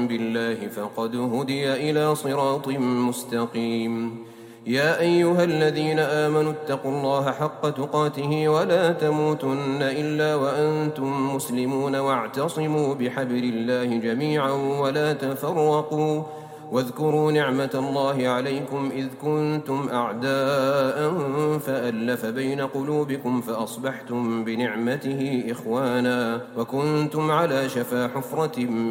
بالله فقد هدي إلى صراط مستقيم. يا أيها الذين آمنوا اتقوا الله حق تقاته ولا تموتن إلا وأنتم مسلمون، واعتصموا بحبل الله جميعا ولا تفرقوا. واذكروا نعمة الله عليكم إذ كنتم أعداء فألف بين قلوبكم فأصبحتم بنعمته إخوانا، وكنتم على شفا حفرة